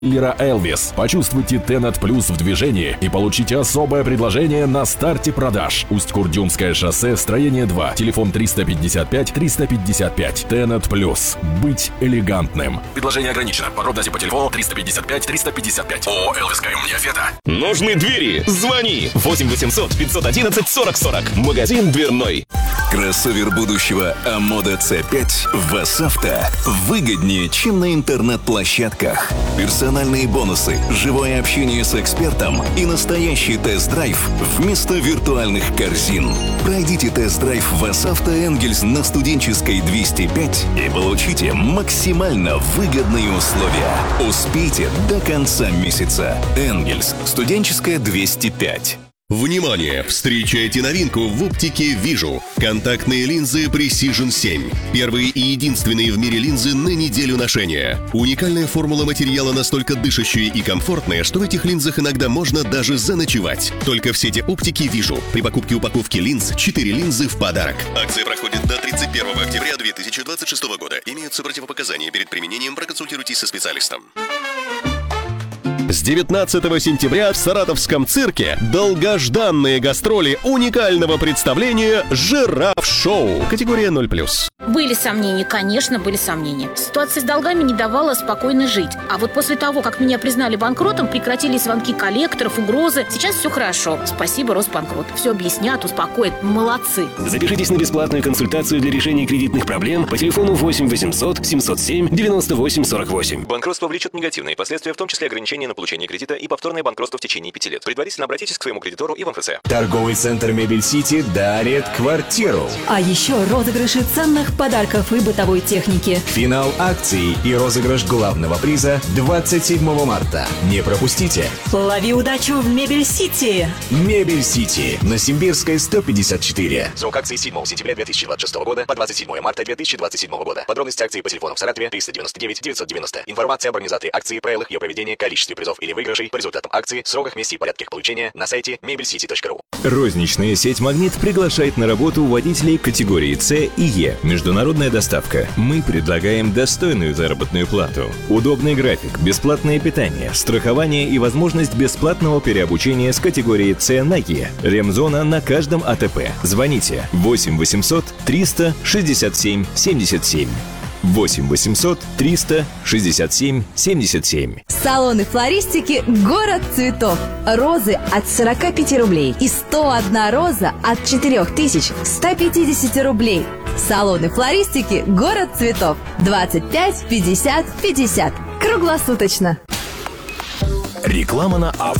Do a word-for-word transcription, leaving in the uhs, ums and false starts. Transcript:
Лира Элвис. Почувствуйте Тенет Плюс в движении и получите особое предложение на старте продаж. Усть-Курдюмское шоссе, строение два. Телефон триста пятьдесят пять триста пятьдесят пять. Тенет Плюс. Быть элегантным. Предложение ограничено. Подробности по телефону триста пятьдесят пять триста пятьдесят пять. ООО «Элвис Каюмния Фета». Нужны двери? Звони. восемь восемьсот пятьсот одиннадцать сорок сорок. Магазин дверной. Кроссовер будущего Амода си пять в Асавто выгоднее, чем на интернет-площадках. Персональные бонусы, живое общение с экспертом и настоящий тест-драйв вместо виртуальных корзин. Пройдите тест-драйв в Асавто Энгельс на Студенческой двести пять и получите максимально выгодные условия. Успейте до конца месяца. Энгельс, Студенческая двести пять. Внимание! Встречайте новинку в оптике «Вижу». Контактные линзы Precision семь. Первые и единственные в мире линзы на неделю ношения. Уникальная формула материала настолько дышащая и комфортная, что в этих линзах иногда можно даже заночевать. Только в сети оптики «Вижу». При покупке упаковки линз четыре линзы в подарок. Акция проходит до тридцать первого октября две тысячи двадцать шестого года. Имеются противопоказания. Перед применением проконсультируйтесь со специалистом. С девятнадцатого сентября в Саратовском цирке долгожданные гастроли уникального представления «Жираф-шоу». Категория ноль плюс. Были сомнения, конечно, были сомнения. Ситуация с долгами не давала спокойно жить. А вот после того, как меня признали банкротом, прекратились звонки коллекторов, угрозы. Сейчас все хорошо. Спасибо, Росбанкрот. Все объяснят, успокоят. Молодцы. Запишитесь на бесплатную консультацию для решения кредитных проблем по телефону восемь восемьсот семьсот семь девяносто восемь сорок восемь. Банкротство влечет негативные последствия, в том числе ограничения на получение кредита и повторное банкротство в течение пяти лет. Предварительно обратитесь к своему кредитору и в эм эф эс. Торговый центр «Мебель Сити» дарит квартиру. А еще розыгрыши ценных подарков и бытовой техники. Финал акции и розыгрыш главного приза двадцать седьмого марта. Не пропустите. Лови удачу в «Мебель Сити». «Мебель Сити» на Симбирской сто пятьдесят четыре. Срок акции с седьмого сентября две тысячи двадцать шестого года по двадцать седьмого марта две тысячи двадцать седьмого года. Подробности акции по телефону в Саратове триста девяносто девять девятьсот девяносто. Информация об организации акции, правилах ее проведения, количестве призов или выигрышей по результатам акции, сроках, месте и порядке их получения на сайте мебель сити точка ру. Розничная сеть «Магнит» приглашает на работу водителей категории С и Е. Международная доставка. Мы предлагаем достойную заработную плату, удобный график, бесплатное питание, страхование и возможность бесплатного переобучения с категории С на Е. Ремзона на каждом А Т П. Звоните восемь восемьсот триста шестьдесят семь семьдесят семь. восемь восемьсот триста шестьдесят семь семьдесят семь. Салоны флористики «Город цветов». Розы от сорока пяти рублей и сто одна роза от четырёх тысяч ста пятидесяти рублей. Салоны флористики «Город цветов». двадцать пять пятьдесят пятьдесят. Круглосуточно. Реклама на Авто.